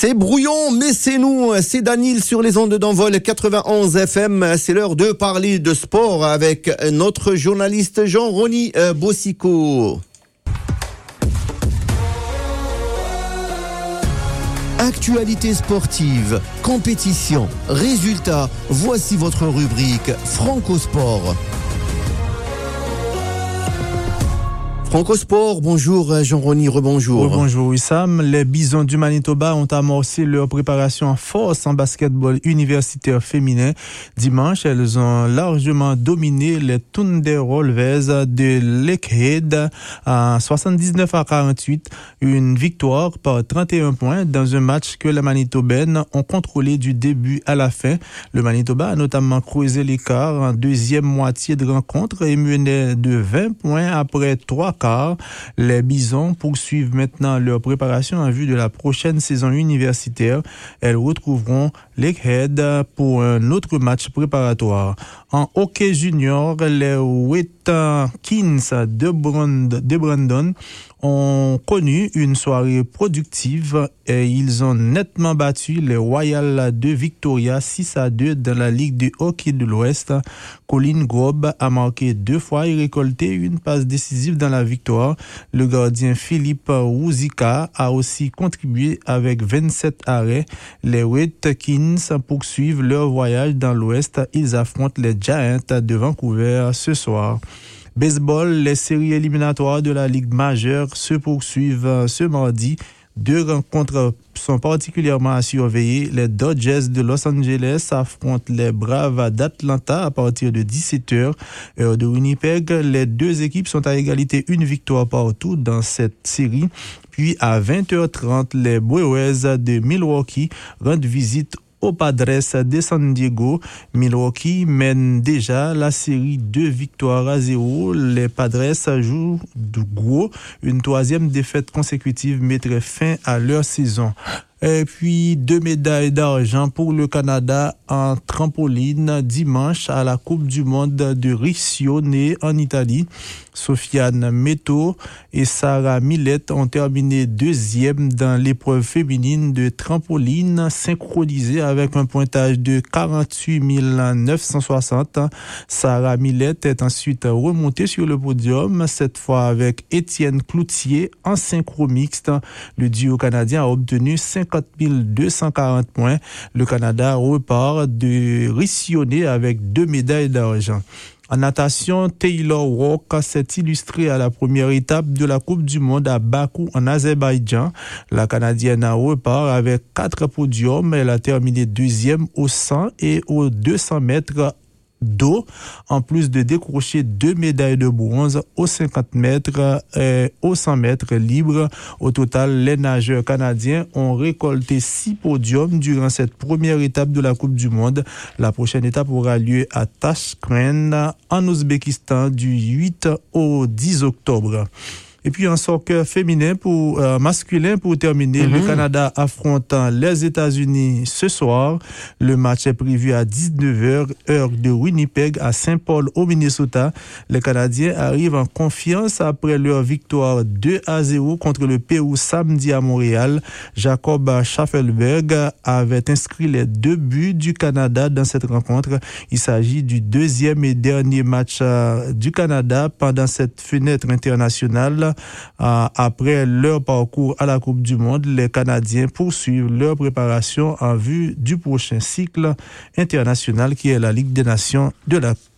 C'est brouillon, mais c'est nous, c'est Daniel sur les ondes d'envol 91 FM. C'est l'heure de parler de sport avec notre journaliste Jean-Rony Bossico. Actualité sportive, compétition, résultats, voici votre rubrique Franco-Sport. Franco-Sport, bonjour Jean-Rony, rebonjour. Bonjour Wissam. Les Bisons du Manitoba ont amorcé leur préparation en force en basketball universitaire féminin. Dimanche, elles ont largement dominé les Thunder Rollers de Lakehead à 79-48. Une victoire par 31 points dans un match que les Manitobaines ont contrôlé du début à la fin. Le Manitoba a notamment creusé l'écart en deuxième moitié de rencontre et menait de 20 points après 3 quarts. Les Bisons poursuivent maintenant leur préparation en vue de la prochaine saison universitaire. Elles retrouveront Lakehead pour un autre match préparatoire. En hockey junior, les Wheaton Kings de Brandon ont connu une soirée productive et ils ont nettement battu les Royals de Victoria 6-2 dans la Ligue du hockey de l'Ouest. Colin Grob a marqué 2 fois et récolté une passe décisive dans la victoire. Le gardien Philippe Ruzicka a aussi contribué avec 27 arrêts. Les Redskins poursuivent leur voyage dans l'Ouest. Ils affrontent les Giants de Vancouver ce soir. Baseball, les séries éliminatoires de la Ligue majeure se poursuivent ce mardi. 2 rencontres sont particulièrement à surveiller. Les Dodgers de Los Angeles affrontent les Braves d'Atlanta à partir de 17h, heure de Winnipeg. Les 2 équipes sont à égalité, une victoire partout dans cette série. Puis à 20h30, les Brewers de Milwaukee rendent visite aux Padres de San Diego. Milwaukee mène déjà la série 2-0. Les Padres jouent de gros. Une 3e défaite consécutive mettrait fin à leur saison. Et puis 2 médailles d'argent pour le Canada en trampoline dimanche à la Coupe du Monde de Riccione en Italie. Sofiane Meto et Sarah Millette ont terminé 2e dans l'épreuve féminine de trampoline synchronisée avec un pointage de 48 960. Sarah Millette est ensuite remontée sur le podium, cette fois avec Étienne Cloutier en synchro mixte. Le duo canadien a obtenu 50 240 points. Le Canada repart de Riccione avec 2 médailles d'argent. En natation, Taylor Walk s'est illustrée à la première étape de la Coupe du Monde à Bakou en Azerbaïdjan. La Canadienne repart avec 4 podiums. Elle a terminé 2e au 100 et aux 200 mètres d'eau, en plus de décrocher 2 médailles de bronze aux 50 mètres et aux 100 mètres libres. Au total, les nageurs canadiens ont récolté 6 podiums durant cette première étape de la Coupe du Monde. La prochaine étape aura lieu à Tashkent, en Ouzbékistan, du 8 au 10 octobre. Et puis en soccer féminin masculin pour terminer, le Canada affrontant les États-Unis ce soir. Le match est prévu à 19h, heure de Winnipeg à Saint-Paul au Minnesota. Les Canadiens arrivent en confiance après leur victoire 2-0 contre le Pérou samedi à Montréal. Jacob Schaffelberg avait inscrit les 2 buts du Canada dans cette rencontre. Il s'agit du 2e et dernier match du Canada pendant cette fenêtre internationale. Après leur parcours à la Coupe du Monde, les Canadiens poursuivent leur préparation en vue du prochain cycle international qui est la Ligue des Nations de la